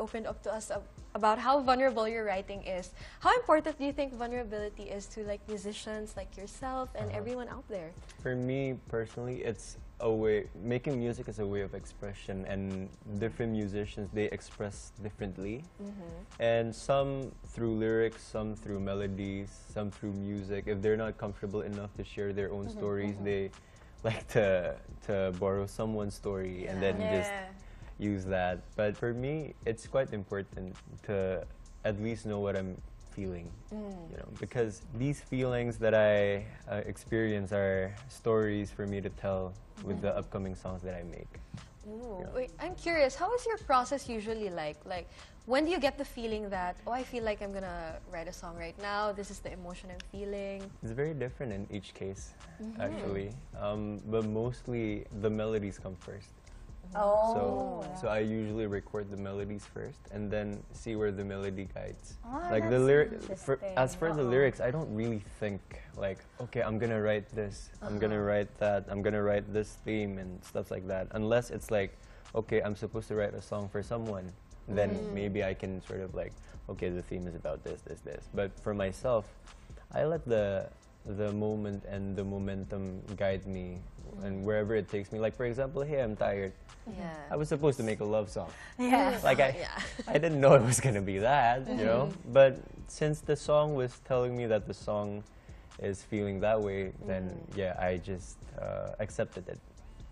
opened up to us about how vulnerable your writing is. How important do you think vulnerability is to like musicians like yourself and everyone out there? For me personally, it's a way, making music is a way of expression, and different musicians, they express differently. And some through lyrics, some through melodies, some through music. If they're not comfortable enough to share their own stories, they like to borrow someone's story and then just use that. But for me, it's quite important to at least know what I'm feeling, you know, because these feelings that I experience are stories for me to tell with the upcoming songs that I make. Ooh. Wait, I'm curious, how is your process usually like? Like, when do you get the feeling that, oh, I feel like I'm gonna write a song right now, this is the emotion I'm feeling? It's very different in each case, actually. But mostly the melodies come first. Oh. So I usually record the melodies first and then see where the melody guides. Oh, like the as for the Uh-oh. lyrics, I don't really think like, okay, I'm gonna write this, I'm gonna write that, I'm gonna write this theme and stuff like that. Unless it's like, okay, I'm supposed to write a song for someone, then maybe I can sort of like, okay, the theme is about this, this, this. But for myself, I let the moment and the momentum guide me and wherever it takes me. Like for example, Hey, I'm Tired. Yeah. I was supposed to make a love song. Yeah. Like I didn't know it was gonna be that, you know. But since the song was telling me that the song is feeling that way, then yeah, I just accepted it.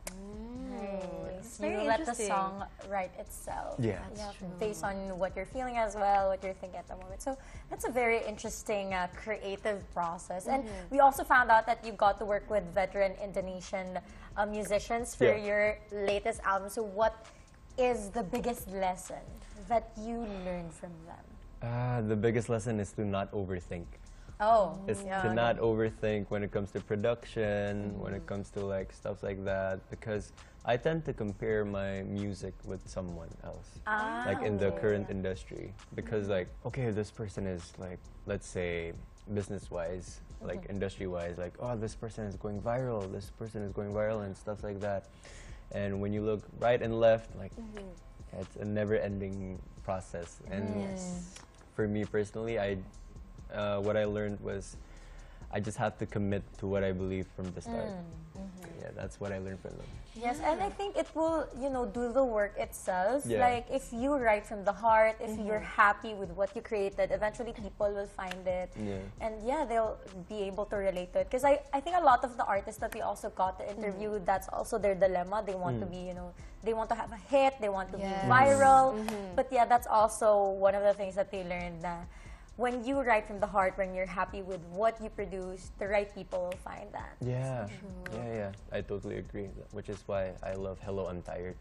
Nice. Very You let the interesting. song write itself. Yeah. Based on what you're feeling as well, what you're thinking at the moment. So that's a very interesting creative process. And we also found out that you got to work with veteran Indonesian musicians for your latest album. So what is the biggest lesson that you learned from them? The biggest lesson is to not overthink. Oh, Is to not overthink when it comes to production, when it comes to like stuff like that, because I tend to compare my music with someone else, like in the current industry, because like, okay, this person is like, let's say business-wise, like industry-wise, like, oh, this person is going viral, this person is going viral and stuff like that. And when you look right and left, like, it's a never-ending process. And for me personally, what I learned was I just have to commit to what I believe from the start. Yeah, that's what I learned from them. yes, and I think it will, you know, do the work itself. Yeah. Like if you write from the heart, if you're happy with what you created, eventually people will find it. Yeah. And yeah, they'll be able to relate to it. Because I think a lot of the artists that we also got to interview, that's also their dilemma. They want to be, you know, they want to have a hit, they want to be viral. But yeah, that's also one of the things that they learned na when you write from the heart, when you're happy with what you produce, the right people will find that. Yeah, yeah. I totally agree. Which is why I love Hello, I'm Tired.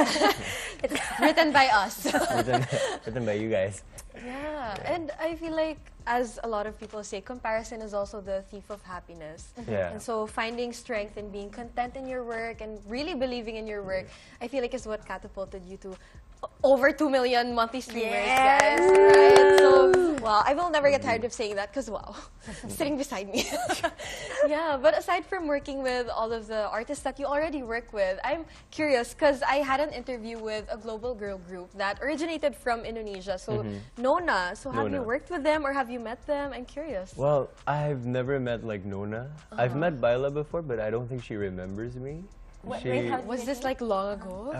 Written by us. written by you guys. Yeah, and I feel like, as a lot of people say, comparison is also the thief of happiness. Yeah. And so finding strength and being content in your work and really believing in your work, I feel like is what catapulted you to over 2 million monthly streamers, guys. Right? So, wow, I will never get tired of saying that because, wow, sitting beside me. Yeah, but aside from working with all of the artists that you already work with, I'm curious because I had an interview with a global girl group that originated from Indonesia. So, Nona. So, have you Nona. worked with them or have you met them? I'm curious. Well, I've never met like Nona. I've met Baila before, but I don't think she remembers me. Wait, how Was this like long ago?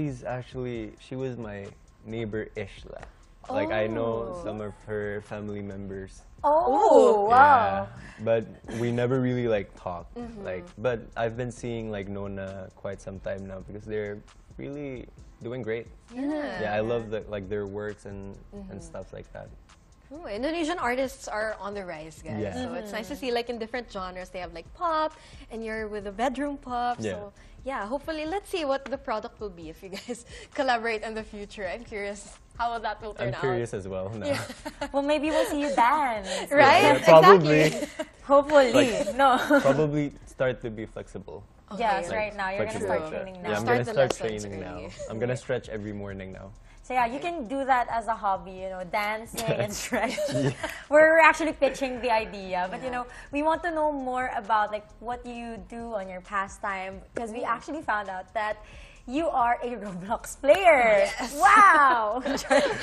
She was my neighbor Ishla. Like I know some of her family members. Oh, wow. Yeah, but we never really like talked. Like, but I've been seeing like Nona quite some time now because they're really doing great. Yeah, I love their works and stuff like that. Ooh, Indonesian artists are on the rise, guys. Yeah. So it's nice to see, like, in different genres, they have like pop, and you're with the bedroom pop. Yeah. So yeah, hopefully, let's see what the product will be if you guys collaborate in the future. I'm curious how that will turn I'm curious as well now. Well, maybe we'll see you dance. Right? Yeah, probably. Exactly. Hopefully. Like, No. Probably start to be flexible. Yes, Okay. right now. You're going to start Flexible. training now. Yeah, I'm Start gonna the start lessons training now. early. I'm gonna stretch every morning now. So yeah, you can do that as a hobby, you know, dancing and stretch. We're actually pitching the idea, but you know, we want to know more about like what you do on your pastime because we actually found out that you are a Roblox player. Yes. Wow!